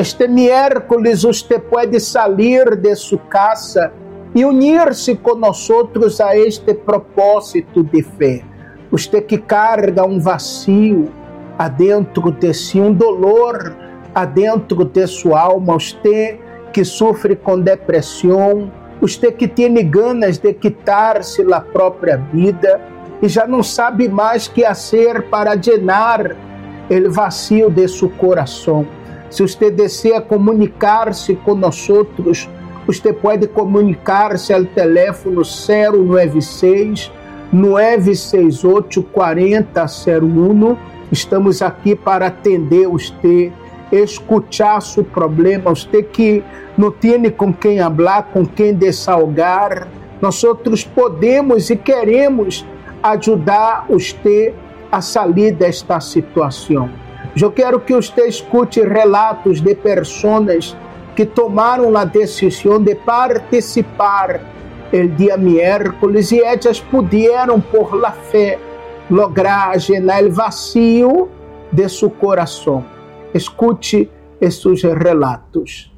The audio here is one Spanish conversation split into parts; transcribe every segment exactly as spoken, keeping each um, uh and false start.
este miércoles usted puede salir de su casa y unirse con nosotros a este propósito de fe. Usted que carga um vazio adentro de si, um dolor adentro de sua alma, usted que sofre com depressão, usted que tem ganas de quitar-se a própria vida e já não sabe mais que fazer para llenar o vazio de seu coração. Se você deseja comunicar-se conosco, você pode comunicar-se ao telefone zero nove seis, nove seis oito, quatro zero zero um. Estamos aqui para atender você, escutar seu problema, você que não tem com quem falar, com quem desahogar. Nós outros podemos e queremos ajudar você a sair desta situação. Eu quero que você escute relatos de pessoas que tomaram a decisão de participar el dia miércoles e elas puderam, por la fé, lograr llenar o vazio de seu coração. Escute esses relatos.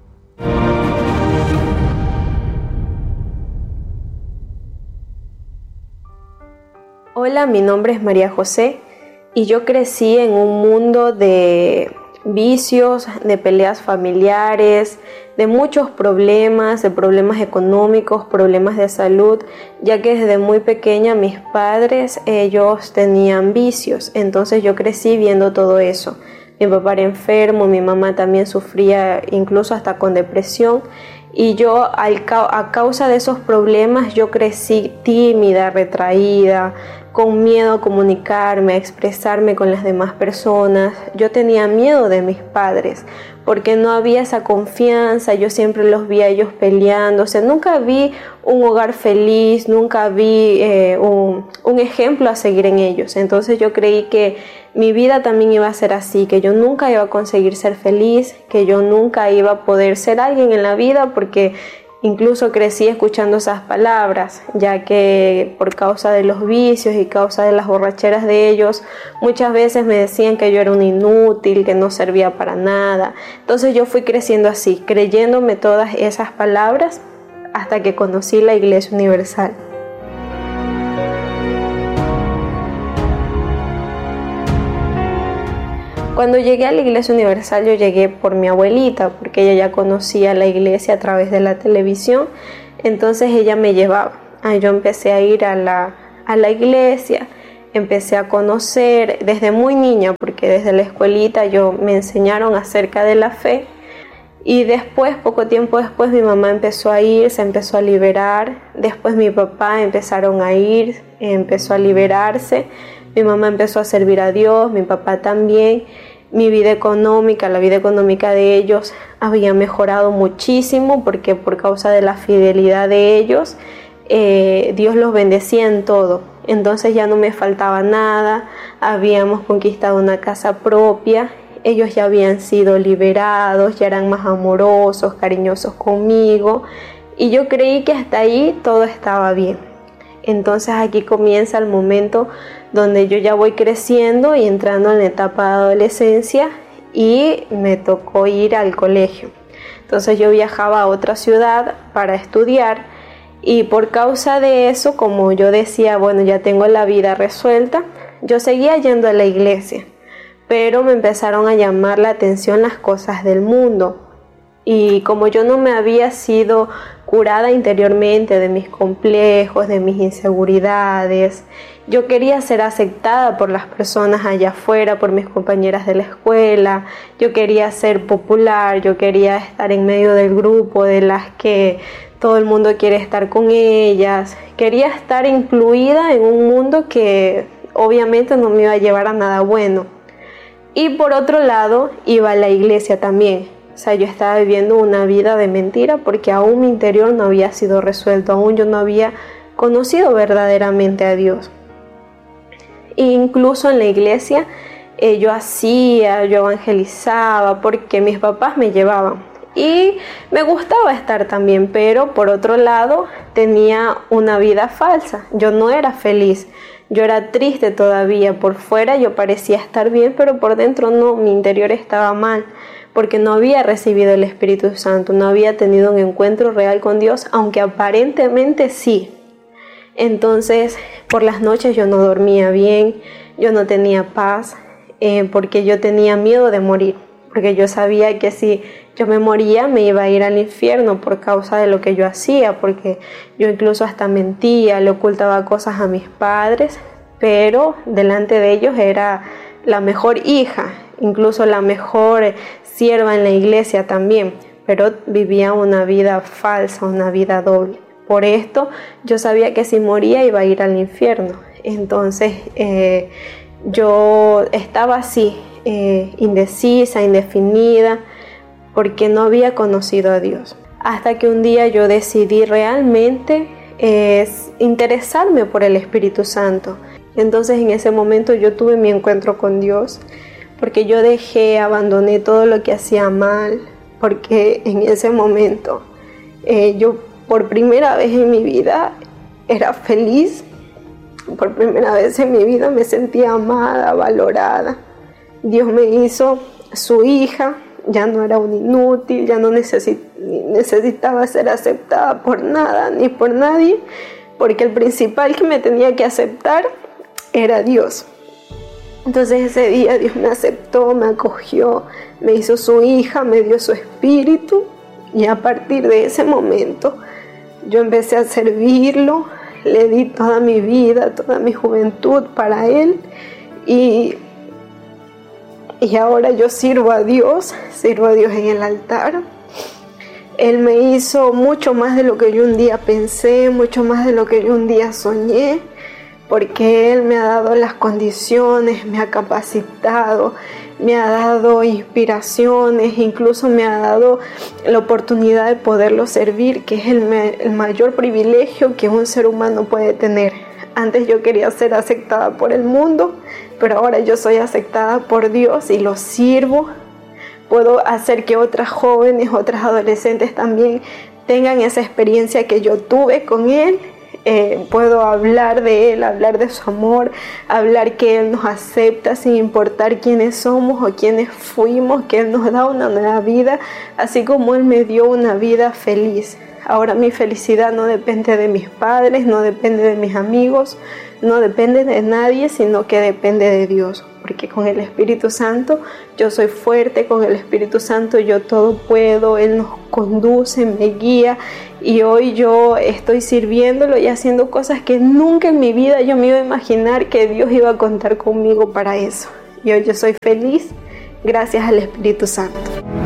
Hola, mi nombre es María José y yo crecí en un mundo de vicios, de peleas familiares, de muchos problemas, de problemas económicos, problemas de salud, ya que desde muy pequeña mis padres, ellos tenían vicios, entonces yo crecí viendo todo eso. Mi papá era enfermo, mi mamá también sufría incluso hasta con depresión y yo a causa de esos problemas yo crecí tímida, retraída, con miedo a comunicarme, a expresarme con las demás personas. Yo tenía miedo de mis padres porque no había esa confianza, yo siempre los vi a ellos peleando, o sea, nunca vi un hogar feliz, nunca vi eh, un, un ejemplo a seguir en ellos. Entonces yo creí que mi vida también iba a ser así, que yo nunca iba a conseguir ser feliz, que yo nunca iba a poder ser alguien en la vida porque incluso crecí escuchando esas palabras, ya que por causa de los vicios y causa de las borracheras de ellos, muchas veces me decían que yo era un inútil, que no servía para nada. Entonces yo fui creciendo así, creyéndome todas esas palabras hasta que conocí la Iglesia Universal. Cuando llegué a la Iglesia Universal, yo llegué por mi abuelita, porque ella ya conocía la iglesia a través de la televisión, entonces ella me llevaba. Yo empecé a ir a la, a la iglesia, empecé a conocer desde muy niña, porque desde la escuelita yo me enseñaron acerca de la fe, y después, poco tiempo después, mi mamá empezó a ir, se empezó a liberar, después mi papá empezaron a ir, empezó a liberarse, mi mamá empezó a servir a Dios, mi papá también. Mi vida económica, la vida económica de ellos había mejorado muchísimo porque por causa de la fidelidad de ellos, eh, Dios los bendecía en todo. Entonces ya no me faltaba nada, habíamos conquistado una casa propia, ellos ya habían sido liberados, ya eran más amorosos, cariñosos conmigo y yo creí que hasta ahí todo estaba bien. Entonces aquí comienza el momento donde yo ya voy creciendo y entrando en la etapa de adolescencia y me tocó ir al colegio. Entonces yo viajaba a otra ciudad para estudiar y por causa de eso, como yo decía, bueno, ya tengo la vida resuelta, yo seguía yendo a la iglesia, pero me empezaron a llamar la atención las cosas del mundo. Y como yo no me había sido curada interiormente de mis complejos, de mis inseguridades, yo quería ser aceptada por las personas allá afuera, por mis compañeras de la escuela, yo quería ser popular, yo quería estar en medio del grupo de las que todo el mundo quiere estar con ellas, quería estar incluida en un mundo que obviamente no me iba a llevar a nada bueno. Y por otro lado, iba a la iglesia también. O sea, yo estaba viviendo una vida de mentira porque aún mi interior no había sido resuelto, aún yo no había conocido verdaderamente a Dios. E incluso en la iglesia eh, yo hacía, yo evangelizaba porque mis papás me llevaban. Y me gustaba estar también, pero por otro lado tenía una vida falsa. Yo no era feliz, yo era triste todavía. Por fuera yo parecía estar bien, pero por dentro no, mi interior estaba mal. porque no había recibido el Espíritu Santo, no había tenido un encuentro real con Dios, aunque aparentemente sí. Entonces, por las noches yo no dormía bien, yo no tenía paz, eh, porque yo tenía miedo de morir, porque yo sabía que si yo me moría me iba a ir al infierno por causa de lo que yo hacía, porque yo incluso hasta mentía, le ocultaba cosas a mis padres, pero delante de ellos era la mejor hija, incluso la mejor sierva en la iglesia también, pero vivía una vida falsa, una vida doble. Por esto yo sabía que si moría iba a ir al infierno. Entonces eh, yo estaba así, eh, indecisa, indefinida, porque no había conocido a Dios. Hasta que un día yo decidí realmente eh, interesarme por el Espíritu Santo. Entonces en ese momento yo tuve mi encuentro con Dios, porque yo dejé, abandoné todo lo que hacía mal, porque en ese momento eh, yo por primera vez en mi vida era feliz, por primera vez en mi vida me sentía amada, valorada. Dios me hizo su hija, ya no era un inútil, ya no necesit- necesitaba ser aceptada por nada ni por nadie, porque el principal que me tenía que aceptar era Dios. Entonces ese día Dios me aceptó, me acogió, me hizo su hija, me dio su espíritu, y a partir de ese momento yo empecé a servirlo, le di toda mi vida, toda mi juventud para Él, y, y ahora yo sirvo a Dios, sirvo a Dios en el altar. Él me hizo mucho más de lo que yo un día pensé, mucho más de lo que yo un día soñé, porque Él me ha dado las condiciones, me ha capacitado, me ha dado inspiraciones, incluso me ha dado la oportunidad de poderlo servir, que es el, me- el mayor privilegio que un ser humano puede tener. Antes yo quería ser aceptada por el mundo, pero ahora yo soy aceptada por Dios y lo sirvo. Puedo hacer que otras jóvenes, otras adolescentes también tengan esa experiencia que yo tuve con Él. Eh, puedo hablar de Él, hablar de su amor, hablar que Él nos acepta sin importar quiénes somos o quiénes fuimos, que Él nos da una nueva vida, así como Él me dio una vida feliz. Ahora mi felicidad no depende de mis padres, no depende de mis amigos, no depende de nadie, sino que depende de Dios. Porque con el Espíritu Santo yo soy fuerte, con el Espíritu Santo yo todo puedo, Él nos conduce, me guía, y hoy yo estoy sirviéndolo y haciendo cosas que nunca en mi vida yo me iba a imaginar que Dios iba a contar conmigo para eso. Y hoy yo soy feliz gracias al Espíritu Santo.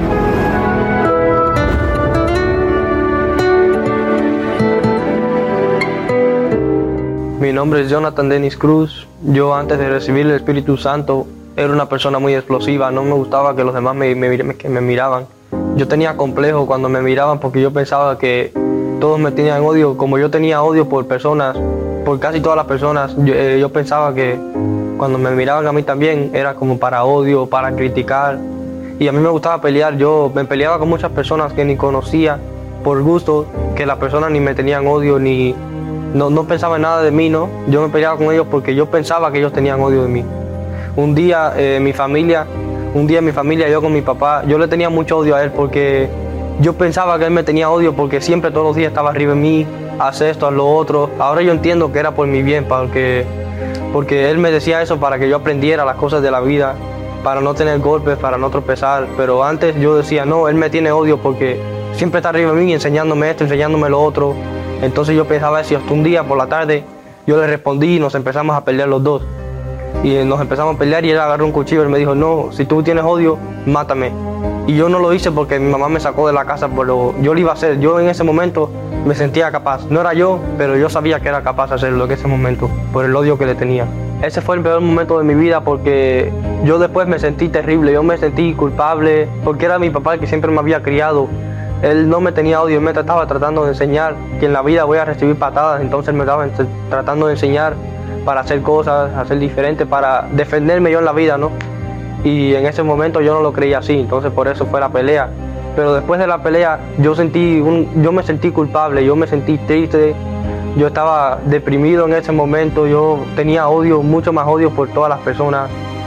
Mi nombre es Jonathan Dennis Cruz. Yo antes de recibir el Espíritu Santo era una persona muy explosiva, no me gustaba que los demás me, me, que me miraban. Yo tenía complejo cuando me miraban porque yo pensaba que todos me tenían odio. Como yo tenía odio por personas, por casi todas las personas, yo, eh, yo pensaba que cuando me miraban a mí también era como para odio, para criticar. Y a mí me gustaba pelear, yo me peleaba con muchas personas que ni conocía por gusto, que las personas ni me tenían odio, ni no, no pensaban nada de mí, ¿no? Yo me peleaba con ellos porque yo pensaba que ellos tenían odio de mí. Un día eh, mi familia, un día mi familia, yo con mi papá, yo le tenía mucho odio a él porque yo pensaba que él me tenía odio porque siempre todos los días estaba arriba de mí, hace esto, haz lo otro. Ahora yo entiendo que era por mi bien, porque, porque él me decía eso para que yo aprendiera las cosas de la vida, para no tener golpes, para no tropezar. Pero antes yo decía, no, él me tiene odio porque siempre está arriba de mí enseñándome esto, enseñándome lo otro. Entonces yo pensaba eso, y hasta un día por la tarde yo le respondí y nos empezamos a pelear los dos. Y nos empezamos a pelear y él agarró un cuchillo y me dijo, no, si tú tienes odio, mátame. Y yo no lo hice porque mi mamá me sacó de la casa, pero yo lo iba a hacer. Yo en ese momento me sentía capaz. No era yo, pero yo sabía que era capaz de hacerlo en ese momento, por el odio que le tenía. Ese fue el peor momento de mi vida porque yo después me sentí terrible, yo me sentí culpable, porque era mi papá el que siempre me había criado. Él no me tenía odio, él me estaba tratando de enseñar que en la vida voy a recibir patadas, entonces él me estaba tratando de enseñar para hacer cosas, hacer diferentes, para defenderme yo en la vida, ¿no? Y en ese momento yo no lo creía así, entonces por eso fue la pelea. Pero después de la pelea yo sentí un, yo me sentí culpable, yo me sentí triste, yo estaba deprimido en ese momento, yo tenía odio, mucho más odio por todas las personas.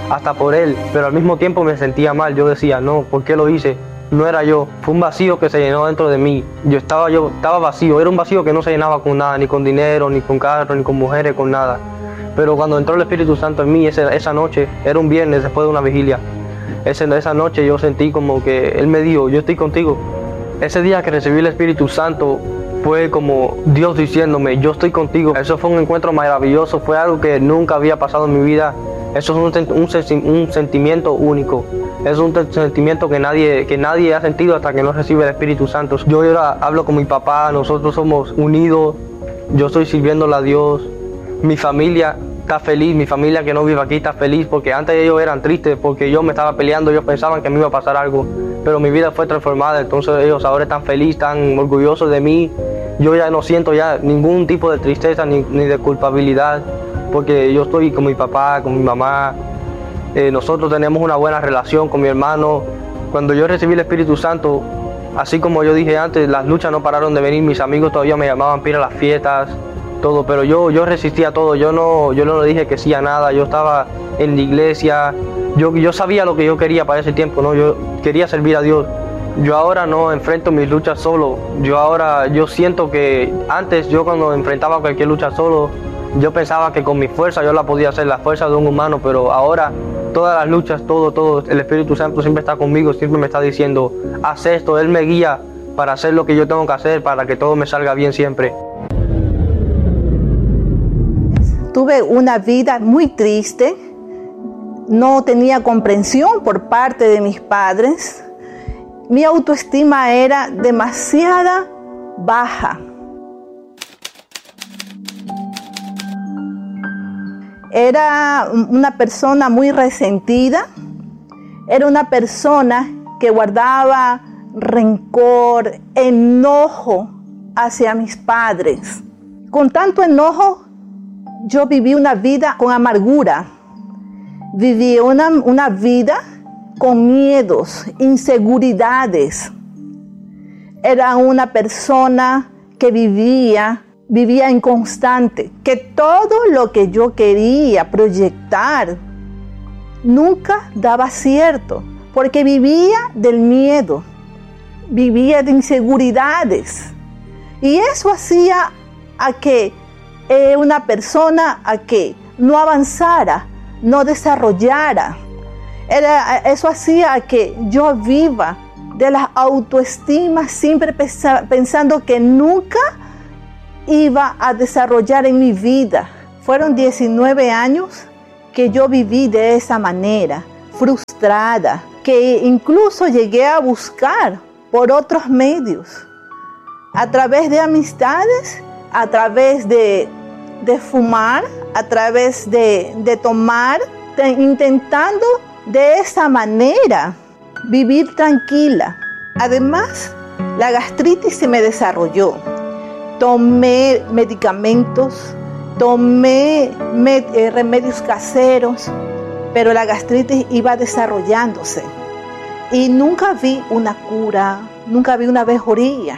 hasta por él, pero al mismo tiempo me sentía mal. Yo decía, no, ¿por qué lo hice? No era yo, fue un vacío que se llenó dentro de mí. Yo estaba, yo estaba vacío, era un vacío que no se llenaba con nada, ni con dinero, ni con carro, ni con mujeres, con nada. Pero cuando entró el Espíritu Santo en mí, esa, esa noche, era un viernes después de una vigilia, esa, esa noche yo sentí como que Él me dijo, yo estoy contigo. Ese día que recibí el Espíritu Santo fue como Dios diciéndome, yo estoy contigo. Eso fue un encuentro maravilloso, fue algo que nunca había pasado en mi vida. Eso es un, un, un sentimiento único. Es un sentimiento que nadie, que nadie ha sentido hasta que no recibe el Espíritu Santo. Yo ahora hablo con mi papá, nosotros somos unidos, yo estoy sirviéndole a Dios. Mi familia está feliz, mi familia que no vive aquí está feliz, porque antes ellos eran tristes, porque yo me estaba peleando, ellos pensaban que me iba a pasar algo, pero mi vida fue transformada, entonces ellos ahora están felices, están orgullosos de mí. Yo ya no siento ya ningún tipo de tristeza ni, ni de culpabilidad, porque yo estoy con mi papá, con mi mamá. Eh, nosotros tenemos una buena relación con mi hermano. Cuando yo recibí el Espíritu Santo, así como yo dije antes, las luchas no pararon de venir, mis amigos todavía me llamaban para ir a las fiestas, todo, pero yo, yo resistía todo, yo no, yo no le dije que sí a nada, yo estaba en la iglesia, yo, yo sabía lo que yo quería para ese tiempo, ¿no? Yo quería servir a Dios. Yo ahora no enfrento mis luchas solo, yo ahora, yo siento que antes yo cuando enfrentaba cualquier lucha solo, yo pensaba que con mi fuerza yo la podía hacer, la fuerza de un humano, pero ahora todas las luchas, todo, todo, el Espíritu Santo siempre está conmigo, siempre me está diciendo, haz esto, Él me guía para hacer lo que yo tengo que hacer, para que todo me salga bien siempre. Tuve una vida muy triste, no tenía comprensión por parte de mis padres, mi autoestima era demasiado baja. Era una persona muy resentida, era una persona que guardaba rencor, enojo hacia mis padres. Con tanto enojo, yo viví una vida con amargura, viví una, una vida con miedos, inseguridades. Era una persona que vivía Vivía inconstante, que todo lo que yo quería proyectar nunca daba cierto, porque vivía del miedo, vivía de inseguridades. Y eso hacía a que eh, una persona a que no avanzara, no desarrollara. Era, eso hacía a que yo viva de la autoestima, siempre pensa, pensando que nunca iba a desarrollar en mi vida. Fueron diecinueve años que yo viví de esa manera, frustrada, que incluso llegué a buscar por otros medios, a través de amistades, a través de, de fumar, a través de, de tomar, de, intentando de esa manera vivir tranquila. Además, la gastritis se me desarrolló. Tomé medicamentos, tomé med, eh, remedios caseros, pero la gastritis iba desarrollándose y nunca vi una cura, nunca vi una mejoría.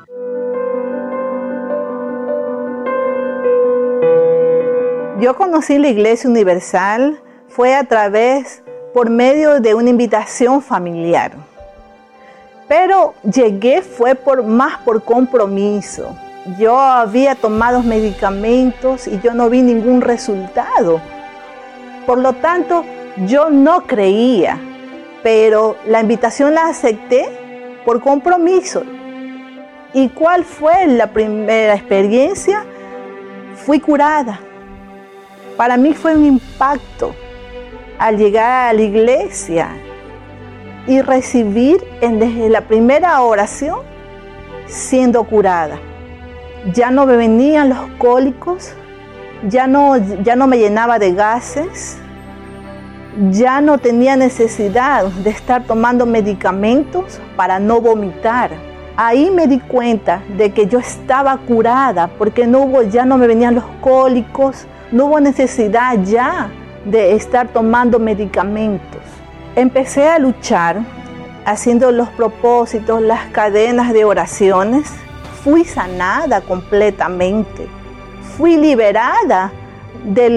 Yo conocí la Iglesia Universal fue a través, por medio de una invitación familiar, pero llegué fue por, más por compromiso. Yo había tomado medicamentos y yo no vi ningún resultado. Por lo tanto, yo no creía, pero la invitación la acepté por compromiso. ¿Y cuál fue la primera experiencia? Fui curada. Para mí fue un impacto al llegar a la iglesia y recibir en, desde la primera oración siendo curada. Ya no me venían los cólicos, ya no, ya no me llenaba de gases, ya no tenía necesidad de estar tomando medicamentos para no vomitar. Ahí me di cuenta de que yo estaba curada porque no hubo, ya no me venían los cólicos, no hubo necesidad ya de estar tomando medicamentos. Empecé a luchar haciendo los propósitos, las cadenas de oraciones. Fui sanada completamente, fui liberada del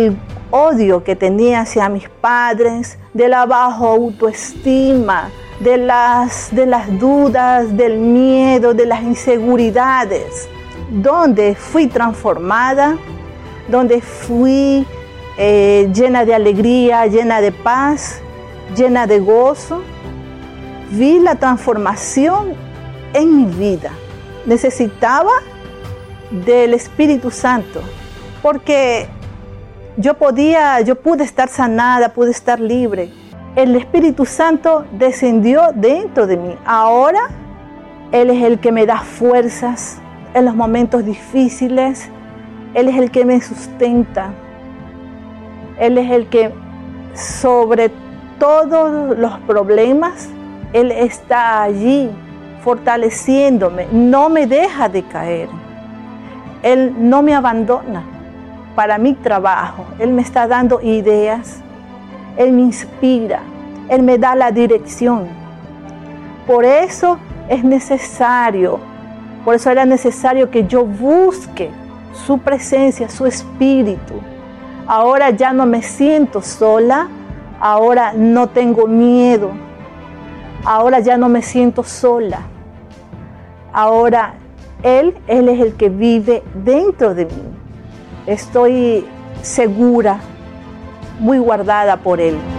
odio que tenía hacia mis padres, de la baja autoestima, de las, de las dudas, del miedo, de las inseguridades, donde fui transformada, donde fui eh, llena de alegría, llena de paz, llena de gozo. Vi la transformación en mi vida. Necesitaba del Espíritu Santo, porque yo podía, yo pude estar sanada, pude estar libre. El Espíritu Santo descendió dentro de mí. Ahora Él es el que me da fuerzas en los momentos difíciles. Él es el que me sustenta. Él es el que sobre todos los problemas, Él está allí fortaleciéndome. No me deja de caer. Él no me abandona para mi trabajo. Él me está dando ideas. Él me inspira, Él me da la dirección. Por eso es necesario, por eso era necesario que yo busque su presencia, su espíritu. Ahora ya no me siento sola, ahora no tengo miedo, ahora ya no me siento sola. Ahora Él, Él es el que vive dentro de mí. Estoy segura, muy guardada por Él.